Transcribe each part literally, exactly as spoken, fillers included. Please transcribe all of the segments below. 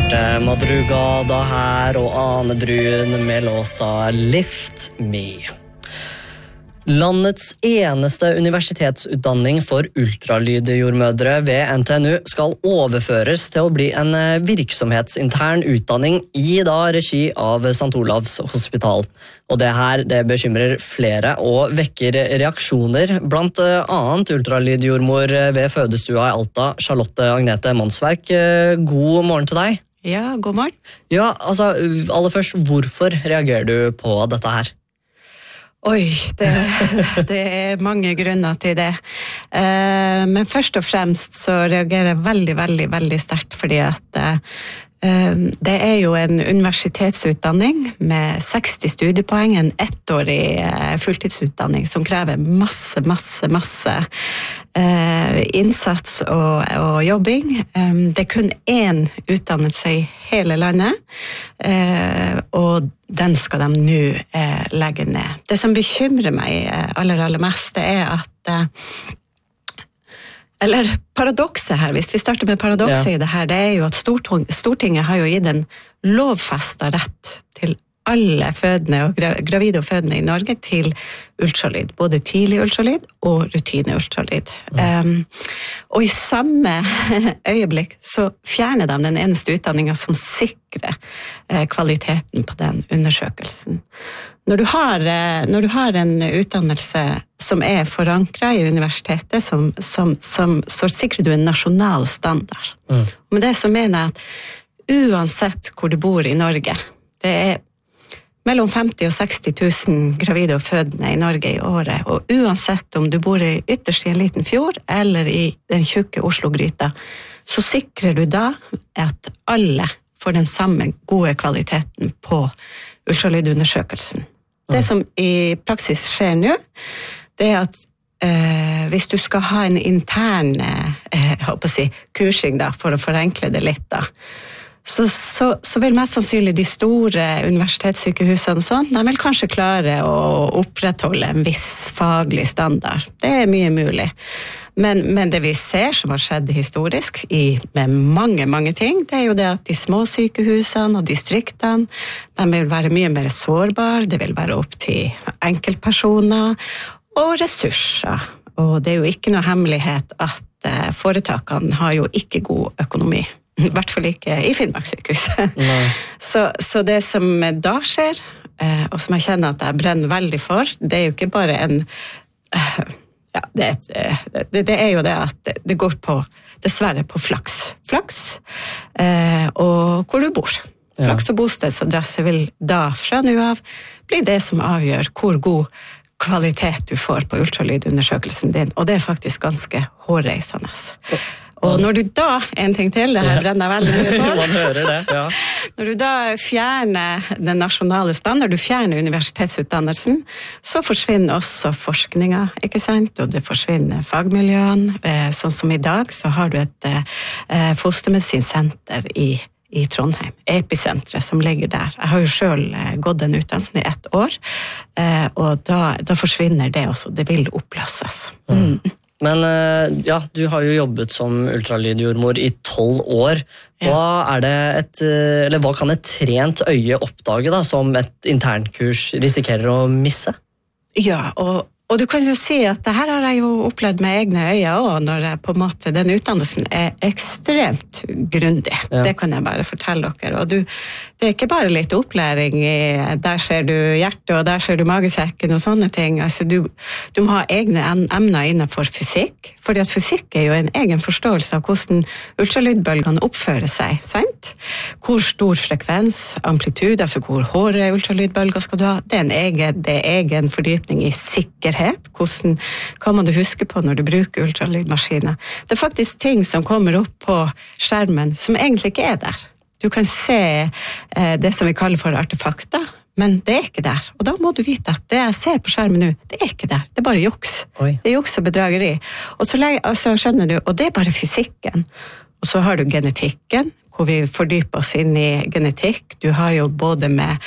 hørte Madrugada her og Ane Brun med låta Lift Me. Landets eneste universitetsutdanning for ultralydjordmødre ved N T N U skal overføres til å bli en virksomhetsintern utdanning i da regi av Sankt Olavs hospital. Og det her det bekymrer flere og vekker reaksjoner, blant annet ultralydjordmor ved fødestua i Alta, Charlotte Agnete Monsverk. God morgen til deg. Ja, god morgen. Ja, altså, aller først, hvorfor reagerer du på dette her? Oi, det, det er mange grunner til det. Men først og fremst så reagerer jeg veldig, veldig, veldig sterkt, fordi at det er jo en universitetsutdanning med seksti studiepoeng, en ettårig fulltidsutdanning som krever masse, masse, masse innsats og, og jobbing. Det er kun én utdannelse i hele landet, og den skal de nå legge ned. Det som bekymrer meg aller, aller mest, det er at Eller paradokset her, hvis vi starter med paradokset ja. I det her, det er jo at Stortinget har jo gitt en lovfestet rett til alle fødende og gravide og fødende i Norge til ultralyd, både tidlig ultralyd og rutine ultralyd. Mm. Um, og i samme øyeblikk så fjerner de den eneste utdanningen som sikrer eh, kvaliteten på den undersøkelsen. Når du har, når du har en utdannelse som er forankret i universitetet, som, som, som, så sikrer du en nasjonal standard. Mm. Og med det så mener jeg at uansett hvor du bor i Norge, det er mellom femti og seksti tusen gravide og fødende i Norge i året, og uansett om du bor i ytterst i en liten fjord, eller i den tjukke Oslo-gryta, så sikrer du da at alle får den samme gode kvaliteten på ultralydundersøkelsen. Det som i praksis skjer nå, det er at eh, hvis du skal ha en intern eh, jeg håper å si, kursing da, for å forenkle det litt da, så, så, så vil mest sannsynlig de store universitetssykehusene og sånn, de vil kanskje klare å opprettholde en viss faglig standard. Det er mye mulig. Men, men det vi ser som har skjedd historisk i, med mange, mange ting, det er jo det at de små sykehusene og distriktene, de vil være mye mer sårbare, det vil være opp til enkeltpersoner og ressurser. Og det er jo ikke noe hemmelighet at foretakene har jo ikke god økonomi. I hvert fall ikke i Finnmarkssykehuset. så, så det som da skjer, og som jeg kjenner at jeg brenner veldig for, det er jo ikke bare en... Ja, det, det, det er jo det at det går på, dessverre på flaks. Flaks, eh, og hvor du bor. Flaks og bostedsadresse vil da fra nå av bli det som avgjør hvor god kvalitet du får på ultralydundersøkelsen din, og det er faktisk ganske hårreisende. Og når du da, en ting til, det her brenner veldig mye for. Man hører det, ja. Når du da fjerner den nasjonale standard, du fjerner universitetsutdannelsen, så forsvinner også forskningen, ikke sant? Og det forsvinner fagmiljøene. Sånn som i dag, så har du et eh, fostermedisinsenter i, i Trondheim, episentret som ligger der. Jeg har jo selv gått den utdannelsen i ett år, eh, og da, da forsvinner det også, det vil oppløses. Mm. Men ja, du har jo jobbet som ultralydjordmor i tolv år. Hva, er det et, eller hva kan et trent øye oppdage da, som et internkurs risikerer å misse? Ja, og, og du kan jo si at det her har jeg jo opplevd med egne øyne også, når jeg på en måte, den utdannelsen er ekstremt grundig. Ja. Det kan jeg bare fortelle dere. Og du, det er ikke bare litt opplæring i, der ser du hjertet, og der ser du magesekken og sånne ting. Altså, du, du må ha egne emner innenfor fysikk, fordi at fysikk er jo en egen forståelse av hvordan ultralydbølgene oppfører seg, sant? Hvor stor frekvens, amplitude, altså hvor hårde ultralydbølger skal du ha, det er en egen, det er egen fordypning i sikkerhet, hvordan kan man det huske på når du bruker ultralydmaskiner. Det er faktisk ting som kommer opp på skjermen som egentlig ikke er der. Du kan se eh, det som vi kaller for artefakter, men det er ikke der. Og da må du vite at det jeg ser på skjermen nå, det er ikke der. Det er bare juks. Oi. Det er juks og bedrageri. Og så lenge, altså, skjønner du, og det er bare fysikken. Og så har du genetikken, hvor vi fordyper oss inn i genetikk. Du har jo både med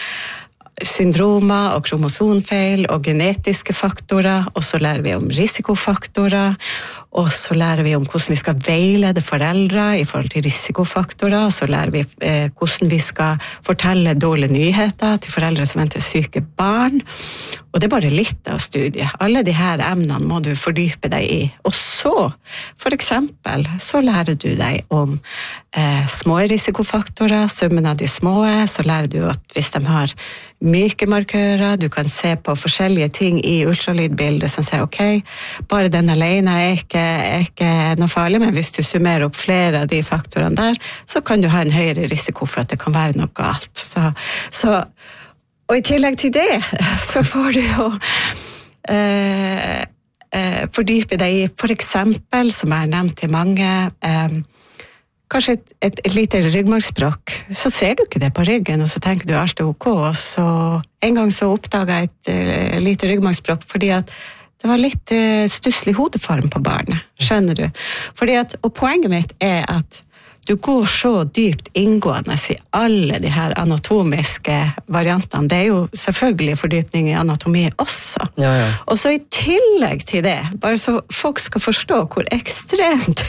syndromer og kromosomfeil og genetiske faktorer, og så lærer vi om risikofaktorer, og så lærer vi om hvordan vi skal veilede foreldre i forhold til risikofaktorer, så lærer vi eh, hvordan vi skal fortelle dårlige nyheter til foreldre som venter syke barn, og det er bare litt av studiet. Alle de her emnene må du fordype deg i, og så, for eksempel, så lærer du deg om eh, små risikofaktorer, summen av de små, så lærer du at hvis de har myke markører, du kan se på forskjellige ting i ultralydbildet som sier, ok, bare den alene er ikke, er ikke noe farlig, men hvis du summerer opp flere av de faktorene der, så kan du ha en høyere risiko for at det kan være noe galt. Så, så, og i tillegg til det, så får du jo eh, eh, fordype deg i, for eksempel, som jeg har nevnt til mange, eh, kanskje et, et, et lite ryggmargsbrokk, så ser du ikke det på ryggen, og så tenker du alt er ok, og så en gang så oppdaget jeg et, et lite ryggmargsbrokk, fordi at det var litt uh, stusslig hodeform på barnet, skjønner du? Fordi at, og poenget mitt er at du går så dypt inngående i alle de her anatomiske variantene. Det er jo selvfølgelig fordypning i anatomi også. Ja, ja. Og så i tillegg til det, bare så folk skal forstå hvor ekstremt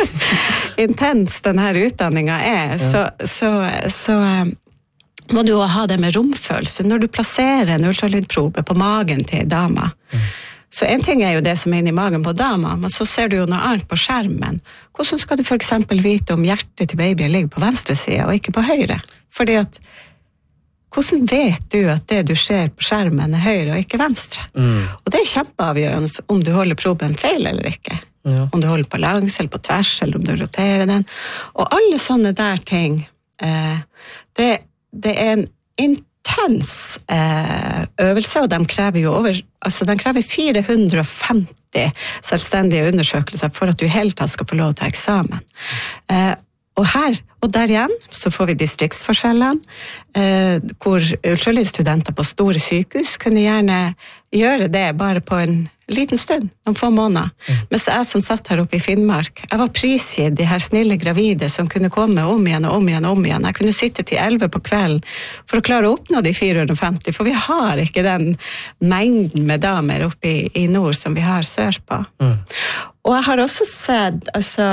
intens denne utdanningen er, ja. så, så, så må du jo ha det med romfølelse. Når du plasserer en ultralydprobe på magen til dama, mm. Så en ting er jo det som er inne i magen på dama, men så ser du jo noe annet på skjermen. Hvordan skal du for eksempel vite om hjertet til babyen ligger på venstre side og ikke på høyre? Fordi at, hvordan vet du at det du ser på skjermen er høyre og ikke venstre? Mm. Og det er kjempeavgjørende om du holder proben feil eller ikke. Ja. Om du holder på langs eller på tvers, eller om du roterer den. Og alle sånne der ting, eh, det, det er en intens eh, øvelse, og de krever jo over, altså de krever fire hundre og femti selvstendige undersøkelser for at du helt tatt skal få lov til å ta eksamen. Eh, og her, og der igjen, så får vi distriktsforskjellene, eh, hvor ultralydstudenter på store sykehus kunne gjerne gjøre det bare på en liten stund, noen få måneder. Mm. Mens jeg som satt her oppe i Finnmark, jeg var prisgitt de her snille gravide som kunne komme om igjen og om igjen og om igjen. Jeg kunne sitte til elleve på kvelden for å klare å oppnå de fire hundre og femti, for vi har ikke den mengden med damer oppe i, i nord som vi har sør på. Mm. Og jeg har også sett, altså,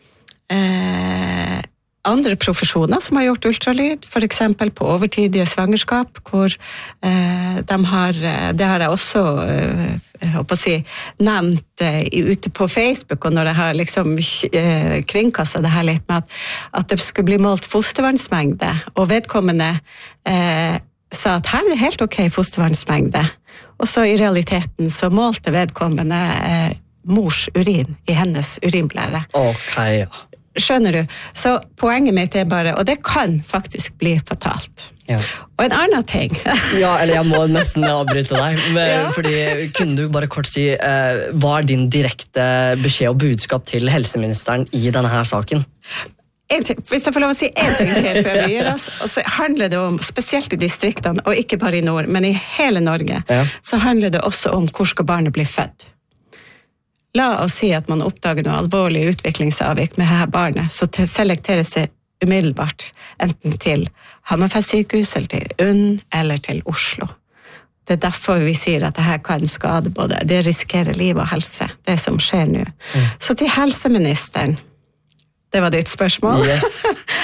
eh, andre profesjoner som har gjort ultralyd, for eksempel på overtidige svangerskap, hvor eh, de har, det har jeg også eh, jeg håper å si, nevnt eh, ute på Facebook, og når jeg har liksom eh, kringkastet det her litt med at, at det skulle bli målt fostervannsmengde, og vedkommende eh, sa at her er det helt ok fostervannsmengde, og så i realiteten så målte vedkommende eh, mors urin i hennes urinblære. Ok, ja. Skjønner du? Så poenget mitt er bare, og det kan faktisk bli fatalt. Ja. Og en annen ting. Ja, eller jeg må nesten avbryte deg, men, ja. Fordi kunne du bare kort si, eh, hva er din direkte beskjed og budskap til helseministeren i denne her saken? En ting, hvis jeg får lov å si en ting til før vi gir oss, og så handler det om, spesielt i distriktene, og ikke bare i nord, men i hele Norge, ja. Så handler det også om hvor skal barnet bli født. La oss si at man oppdager noe alvorlig utviklingsavvik med dette barnet, så selekteres det umiddelbart enten til Hammerfest sykehus, eller til U N N, eller til Oslo. Det er derfor vi sier at dette kan skade både, det risikerer liv og helse, det som skjer nå. Mm. Så til helseministeren, det var ditt spørsmål. Yes.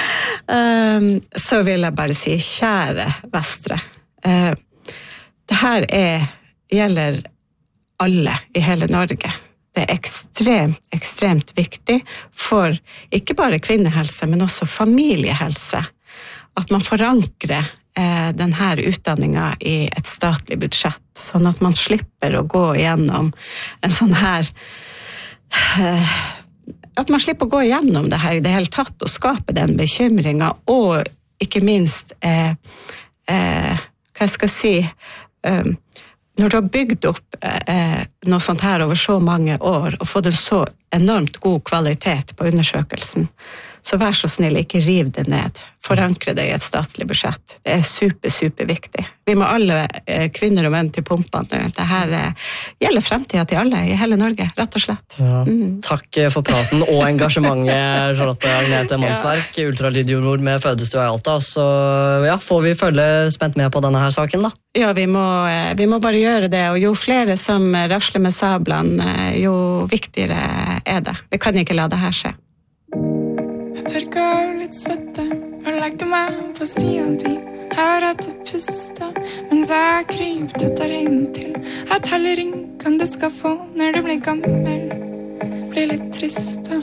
um, så vil jeg bare si, kjære Vestre, uh, det her er, gjelder alle i hele Norge. Det er ekstremt, ekstremt viktig for ikke bare kvinnehelse, men også familiehelse, at man forankrer eh, denne utdanningen i et statlig budsjett, sånn at man slipper å gå igjennom en sånn her, eh, at man slipper å gå igjennom det her i det hele tatt, og skape den bekymringen, og ikke minst, eh, eh, hva jeg skal si, eh, når du har bygd opp eh, noe sånt her over så mange år, og fått en så enormt god kvalitet på undersøkelsen, så vær så snill, ikke riv det ned. Forankre det i et statlig budsjett. Det er super, super viktig. Vi må alle, kvinner og menn til pumpene, det her gjelder fremtiden til alle i hele Norge, rett og slett. Ja. Mm. Takk for praten og engasjementet, Charlotte Agnete Mannsverk, ja. Ultralydjordmor med fødestua i Alta. Så ja, får vi følge spent med på denne her saken da? Ja, vi må, vi må bare gjøre det, og jo flere som rasler med sablene, jo viktigere er det. Vi kan ikke la det her skje. Jeg tørker av litt svette og legger meg på siden din. Hør at du puster mens jeg kryper tettere inntil. Jeg teller ringene du skal få når du blir gammel. Blir litt trist.